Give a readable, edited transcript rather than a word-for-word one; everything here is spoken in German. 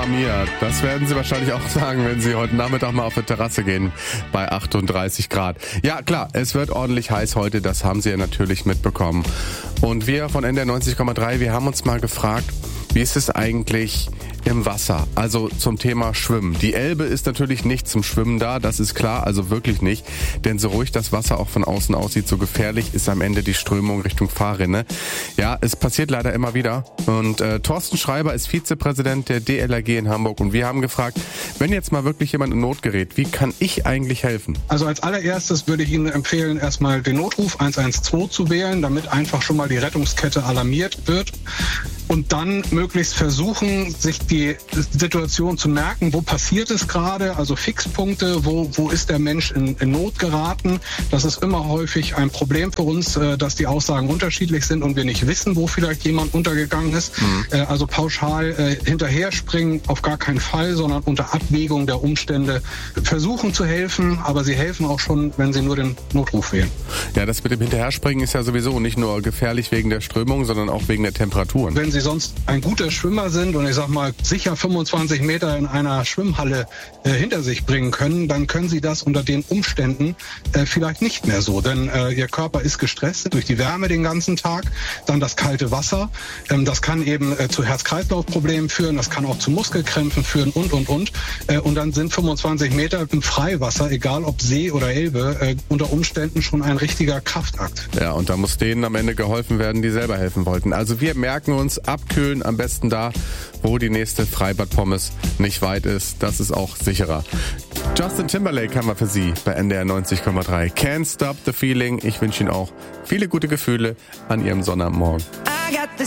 Mia. Das werden Sie wahrscheinlich auch sagen, wenn Sie heute Nachmittag mal auf die Terrasse gehen bei 38 Grad. Ja klar, es wird ordentlich heiß heute, das haben Sie ja natürlich mitbekommen. Und wir von NDR 90,3, wir haben uns mal gefragt, wie ist es eigentlich im Wasser? Also zum Thema Schwimmen. Die Elbe ist natürlich nicht zum Schwimmen da, das ist klar, also wirklich nicht. Denn so ruhig das Wasser auch von außen aussieht, so gefährlich ist am Ende die Strömung Richtung Fahrrinne. Ja, es passiert leider immer wieder. Und Thorsten Schreiber ist Vizepräsident der DLRG in Hamburg. Und wir haben gefragt, wenn jetzt mal wirklich jemand in Not gerät, wie kann ich eigentlich helfen? Also als allererstes würde ich Ihnen empfehlen, erstmal den Notruf 112 zu wählen, damit einfach schon mal die Rettungskette alarmiert wird. Und dann möglichst versuchen, sich die Situation zu merken, wo passiert es gerade, also Fixpunkte, wo ist der Mensch in Not geraten. Das ist immer häufig ein Problem für uns, dass die Aussagen unterschiedlich sind und wir nicht wissen, wo vielleicht jemand untergegangen ist. Also pauschal hinterher springen auf gar keinen Fall, sondern unter Abwägung der Umstände versuchen zu helfen, aber sie helfen auch schon, wenn sie nur den Notruf wählen. Ja, das mit dem Hinterherspringen ist ja sowieso nicht nur gefährlich wegen der Strömung, sondern auch wegen der Temperaturen. Wenn Sie sonst ein guter Schwimmer sind und ich sag mal sicher 25 Meter in einer Schwimmhalle hinter sich bringen können, dann können Sie das unter den Umständen vielleicht nicht mehr so. Denn Ihr Körper ist gestresst durch die Wärme den ganzen Tag, dann das kalte Wasser. Das kann eben zu Herz-Kreislauf-Problemen führen, das kann auch zu Muskelkrämpfen führen und. Und dann sind 25 Meter im Freiwasser, egal ob See oder Elbe, unter Umständen schon ein richtiger Kraftakt. Ja, und da muss denen am Ende geholfen werden, die selber helfen wollten. Also wir merken uns, abkühlen, am besten da, wo die nächste Freibad-Pommes nicht weit ist. Das ist auch sicherer. Justin Timberlake haben wir für Sie bei NDR 90,3. Can't Stop the Feeling. Ich wünsche Ihnen auch viele gute Gefühle an Ihrem Sonnabendmorgen.